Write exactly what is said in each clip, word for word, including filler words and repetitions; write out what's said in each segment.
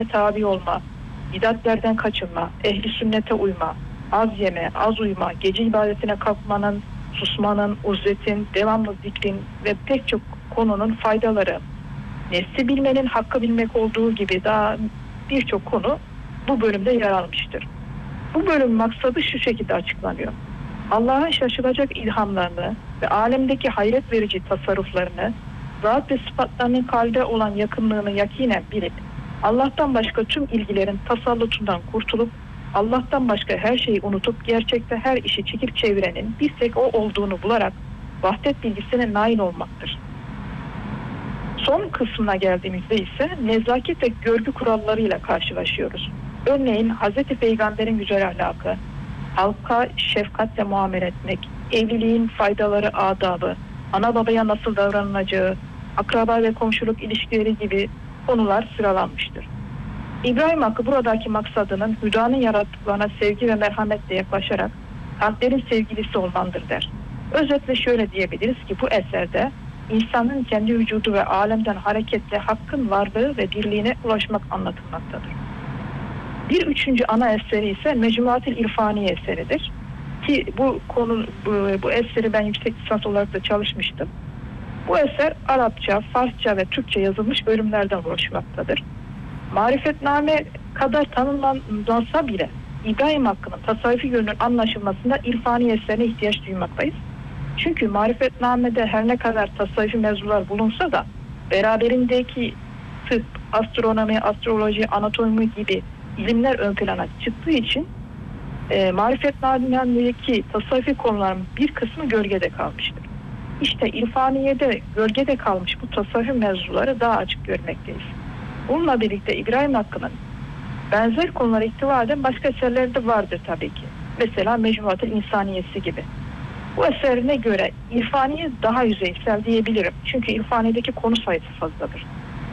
tabi olma, bidatlerden kaçınma, ehli sünnete uyma, az yeme, az uyuma, gece ibadetine kalkmanın, susmanın, uzletin, devamlı zikrin ve pek çok konunun faydaları, nesli bilmenin hakkı bilmek olduğu gibi daha birçok konu bu bölümde yer almıştır. Bu bölüm maksadı şu şekilde açıklanıyor. Allah'ın şaşılacak ilhamlarını ve alemdeki hayret verici tasarruflarını, zat ve sıfatlarının kalbe olan yakınlığını yakinen bilip, Allah'tan başka tüm ilgilerin tasallutundan kurtulup, Allah'tan başka her şeyi unutup gerçekte her işi çekip çevirenin bir tek O olduğunu bularak vahdet bilgisine nail olmaktır. Son kısmına geldiğimizde ise nezaket ve görgü kurallarıyla karşılaşıyoruz. Örneğin Hazreti Peygamber'in güzel ahlakı, halka şefkatle muamele etmek, evliliğin faydaları, adabı, ana babaya nasıl davranılacağı, akraba ve komşuluk ilişkileri gibi konular sıralanmıştır. İbrahim Hakkı buradaki maksadının hüdanın yarattıklarına sevgi ve merhametle yaklaşarak kalplerin sevgilisi olmandır der. Özetle şöyle diyebiliriz ki bu eserde insanın kendi vücudu ve alemden hareketle hakkın varlığı ve birliğine ulaşmak anlatılmaktadır. Bir üçüncü ana eseri ise Mecmuatil İrfaniye eseridir. Ki bu konu bu, bu eseri ben yüksek lisans olarak da çalışmıştım. Bu eser Arapça, Farsça ve Türkçe yazılmış bölümlerden oluşmaktadır. Marifetname kadar tanınmasa bile İbrahim Hakkı'nın tasavvufi yönünün anlaşılmasında irfani eserine ihtiyaç duymaktayız. Çünkü Marifetname'de her ne kadar tasavvufi mevzular bulunsa da beraberindeki tıp, astronomi, astroloji, anatomi gibi ilimler ön plana çıktığı için e, Marifetname'deki tasavvufi konuların bir kısmı gölgede kalmıştır. İşte irfaniyede gölgede kalmış bu tasavvufi mevzuları daha açık görmekteyiz. Bununla birlikte İbrahim Hakkı'nın benzer konulara ihtiva eden başka eserleri de vardır tabii ki. Mesela Mecmuatul İnsaniyesi gibi. Bu eserine göre irfaniye daha yüzeysel diyebilirim. Çünkü irfaniyedeki konu sayısı fazladır.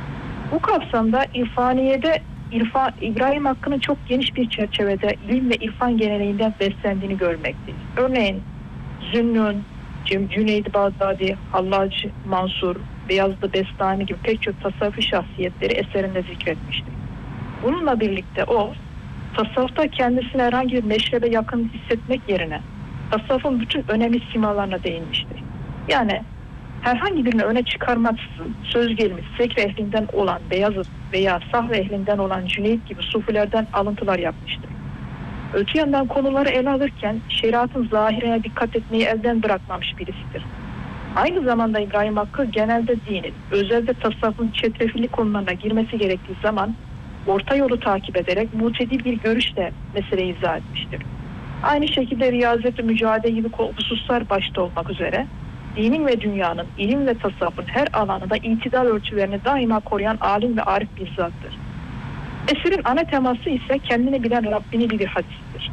Bu kapsamda irfaniyede İrfan, İbrahim Hakkı'nın çok geniş bir çerçevede ilim ve irfan geleneğinden beslendiğini görmekteyiz. Örneğin Zünnun, Cüneyd-i Bağdadi, Hallac Mansur, Beyazıt Bestami gibi pek çok tasavvufi şahsiyetleri eserinde zikretmiştir. Bununla birlikte o, tasavvufta kendisine herhangi bir meşrebe yakın hissetmek yerine tasavvufun bütün önemli simalarına değinmiştir. Yani herhangi birini öne çıkarmaksızın söz gelimi Sekre ehlinden olan Beyazıt veya Sahve ehlinden olan Cüneyd gibi sufilerden alıntılar yapmıştır. Öte yandan konuları ele alırken şeriatın zahirine dikkat etmeyi elden bırakmamış birisidir. Aynı zamanda İbrahim Hakkı genelde dinin, özelde tasavvufun çetrefilli konularına girmesi gerektiği zaman orta yolu takip ederek mutedil bir görüşle meseleyi izah etmiştir. Aynı şekilde riyazet ve mücadele gibi hususlar başta olmak üzere dinin ve dünyanın, ilim ve tasavvufun her alanında itidal ölçülerini daima koruyan alim ve arif bir zattır. Eserin ana teması ise kendini bilen Rabbini bilir hadistir.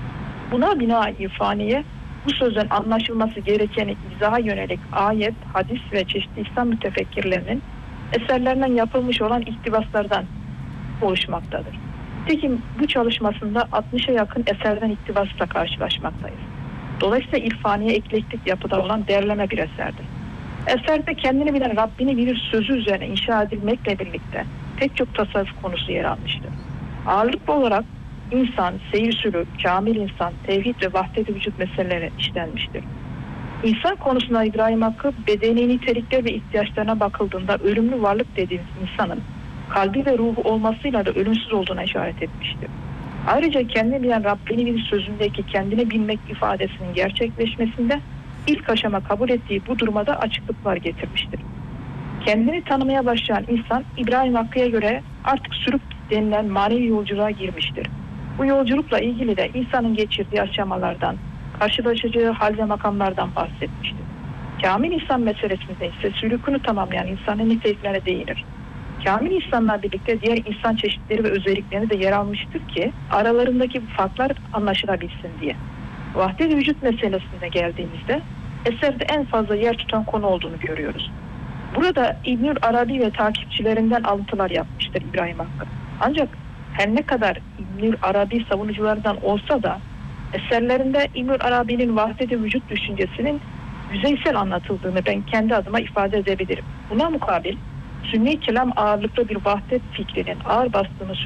Buna binaen irfaniye, bu sözün anlaşılması gerekeni izaha yönelik ayet, hadis ve çeşitli İslam mütefekkirlerinin eserlerinden yapılmış olan iktibaslardan oluşmaktadır. Nitekim bu çalışmasında altmışa yakın eserden iktibasla karşılaşmaktayız. Dolayısıyla irfaniye eklektik yapıda olan derleme bir eserdir. Eserde kendini bilen Rabbini bilir sözü üzerine inşa edilmekle birlikte pek çok tasavvuf konusu yer almıştır. Ağırlıklı olarak insan, seyir sülük, kamil insan, tevhid ve vahdet-i vücut meseleleri işlenmiştir. İnsan konusunda İbrahim Hakkı bedeni nitelikler ve ihtiyaçlarına bakıldığında ölümlü varlık dediğimiz insanın kalbi ve ruhu olmasıyla da ölümsüz olduğuna işaret etmiştir. Ayrıca kendini bilen Rabbini bilir sözündeki kendini bilmek ifadesinin gerçekleşmesinde ilk aşama kabul ettiği bu duruma da açıklıklar getirmiştir. Kendini tanımaya başlayan insan İbrahim Hakkı'ya göre artık sürüp denilen manevi yolculuğa girmiştir. Bu yolculukla ilgili de insanın geçirdiği aşamalardan, karşılaşacağı hal ve makamlardan bahsetmiştir. Kamil insan meselesinde ise sülükünü tamamlayan insanın niteliklerine değinir. Kamil insanla birlikte diğer insan çeşitleri ve özelliklerini de yer almıştır ki aralarındaki farklar anlaşılabilsin diye. Vahdet-i vücut meselesine geldiğimizde eserde en fazla yer tutan konu olduğunu görüyoruz. Burada İbnül Arabi ve takipçilerinden alıntılar yapmıştır İbrahim Hakkı. Ancak her ne kadar İbnül Arabi savunuculardan olsa da eserlerinde İbnül Arabi'nin vahdet-i vücut düşüncesinin yüzeysel anlatıldığını ben kendi adıma ifade edebilirim. Buna mukabil Sünni kelam ağırlıklı bir vahdet fikrinin ağır bastığını